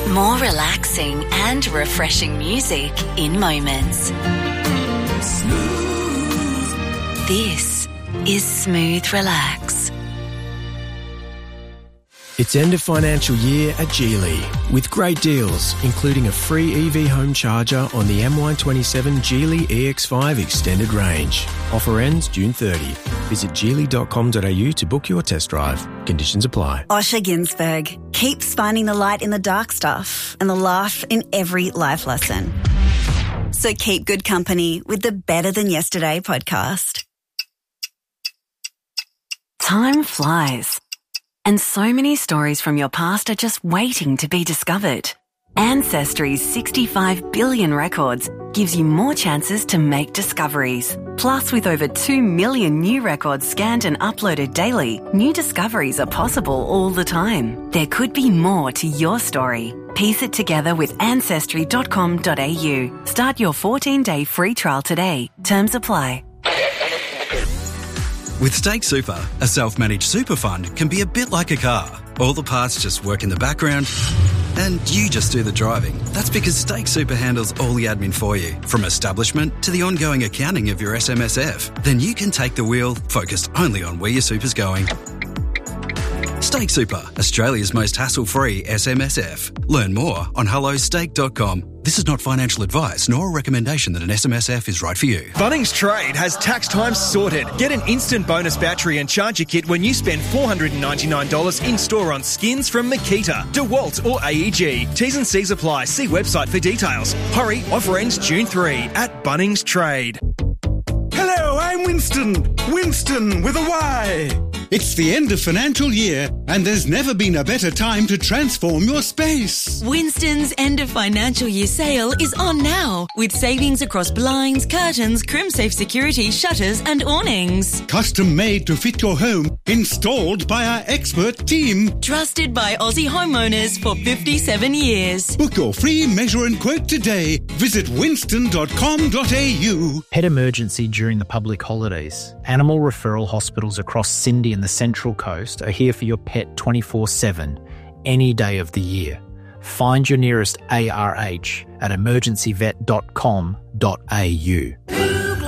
More relaxing and refreshing music in moments. This is Smooth Relax. It's end of financial year at Geely with great deals, including a free EV home charger on the MY27 Geely EX5 extended range. Offer ends June 30. Visit geely.com.au to book your test drive. Conditions apply. Osher Ginsberg keeps finding the light in the dark stuff and the laugh in every life lesson. So keep good company with the Better Than Yesterday podcast. Time flies. And so many stories from your past are just waiting to be discovered. Ancestry's 65 billion records gives you more chances to make discoveries. Plus, with over 2 million new records scanned and uploaded daily, new discoveries are possible all the time. There could be more to your story. Piece it together with Ancestry.com.au. Start your 14-day free trial today. Terms apply. With Stake Super, a self-managed super fund can be a bit like a car. All the parts just work in the background and you just do the driving. That's because Stake Super handles all the admin for you, from establishment to the ongoing accounting of your SMSF. Then you can take the wheel, focused only on where your super's going. Stake Super, Australia's most hassle-free SMSF. Learn more on hellostake.com. This is not financial advice nor a recommendation that an SMSF is right for you. Bunnings Trade has tax time sorted. Get an instant bonus battery and charger kit when you spend $499 in-store on skins from Makita, DeWalt or AEG. T's and C's apply. See website for details. Hurry, offer ends June 3 at Bunnings Trade. Hello, I'm Winston. Winston with a Y. It's the end of financial year and there's never been a better time to transform your space. Winston's end of financial year sale is on now with savings across blinds, curtains, crimsafe security, shutters and awnings. Custom made to fit your home, installed by our expert team. Trusted by Aussie homeowners for 57 years. Book your free measure and quote today. Visit winston.com.au. Pet emergency during the public holidays. Animal referral hospitals across Sydney and the Central Coast are here for your pet 24/7, any day of the year. Find your nearest ARH at emergencyvet.com.au.